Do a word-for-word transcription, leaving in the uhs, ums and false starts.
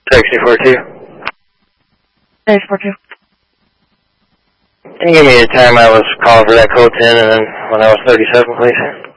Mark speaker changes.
Speaker 1: Taxi four two.
Speaker 2: Taxi four two.
Speaker 1: Can you give me the time I was called for that code ten and then when I was thirty-seven, please?